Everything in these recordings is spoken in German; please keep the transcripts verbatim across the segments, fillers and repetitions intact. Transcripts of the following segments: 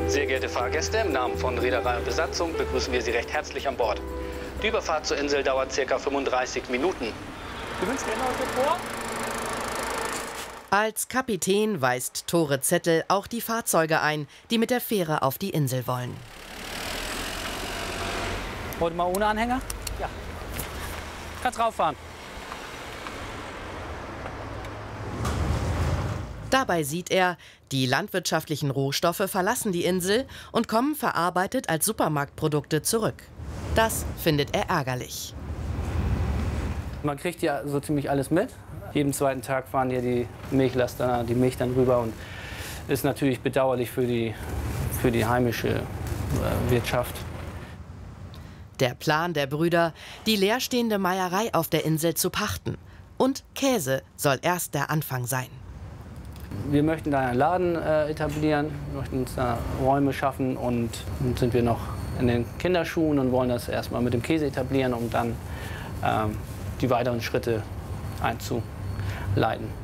Sehr geehrte Fahrgäste, im Namen von Reederei und Besatzung begrüßen wir Sie recht herzlich an Bord. Die Überfahrt zur Insel dauert ca. fünfunddreißig Minuten. Als Kapitän weist Tore Zettel auch die Fahrzeuge ein, die mit der Fähre auf die Insel wollen. Heute mal ohne Anhänger? Ja. Kannst rauffahren. Dabei sieht er, die landwirtschaftlichen Rohstoffe verlassen die Insel und kommen verarbeitet als Supermarktprodukte zurück. Das findet er ärgerlich. Man kriegt ja so ziemlich alles mit. Jeden zweiten Tag fahren ja die Milchlaster die Milch dann rüber und ist natürlich bedauerlich für die, für die heimische äh, Wirtschaft. Der Plan der Brüder, die leerstehende Meierei auf der Insel zu pachten. Und Käse soll erst der Anfang sein. Wir möchten da einen Laden äh, etablieren, wir möchten uns da Räume schaffen und nun sind wir noch in den Kinderschuhen und wollen das erstmal mit dem Käse etablieren, um dann ähm, die weiteren Schritte einzuleiten.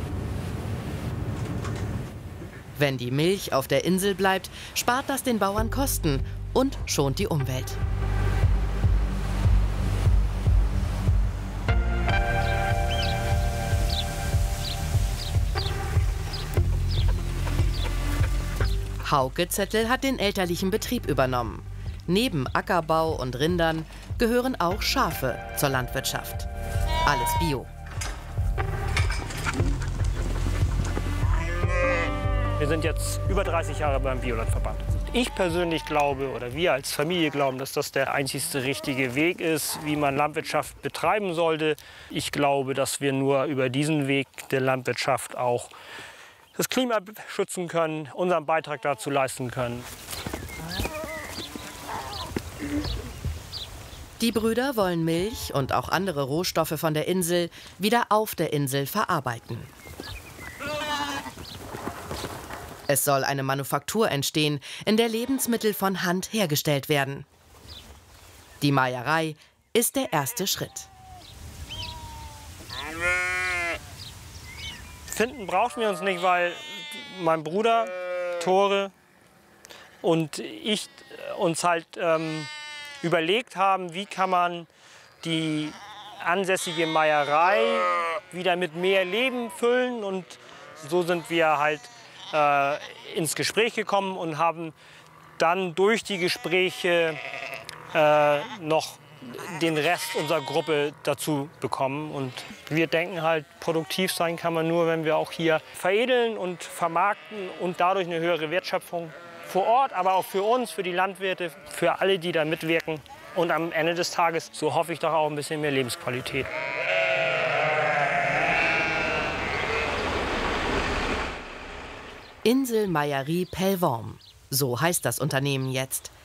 Wenn die Milch auf der Insel bleibt, spart das den Bauern Kosten und schont die Umwelt. Hauke Zettel hat den elterlichen Betrieb übernommen. Neben Ackerbau und Rindern gehören auch Schafe zur Landwirtschaft. Alles Bio. Wir sind jetzt über dreißig Jahre beim Biolandverband. Ich persönlich glaube, oder wir als Familie glauben, dass das der einzigste richtige Weg ist, wie man Landwirtschaft betreiben sollte. Ich glaube, dass wir nur über diesen Weg der Landwirtschaft auch das Klima schützen können, unseren Beitrag dazu leisten können. Die Brüder wollen Milch und auch andere Rohstoffe von der Insel wieder auf der Insel verarbeiten. Es soll eine Manufaktur entstehen, in der Lebensmittel von Hand hergestellt werden. Die Meierei ist der erste Schritt. Finden brauchen wir uns nicht, weil mein Bruder, Tore und ich uns halt ähm, überlegt haben, wie kann man die ansässige Meierei wieder mit mehr Leben füllen. Und so sind wir halt äh, ins Gespräch gekommen und haben dann durch die Gespräche äh, noch den Rest unserer Gruppe dazu bekommen. Und wir denken halt, produktiv sein kann man nur, wenn wir auch hier veredeln und vermarkten und dadurch eine höhere Wertschöpfung vor Ort, aber auch für uns, für die Landwirte, für alle, die da mitwirken. Und am Ende des Tages, so hoffe ich doch auch ein bisschen mehr Lebensqualität. Insel Meierie Pellworm, so heißt das Unternehmen jetzt.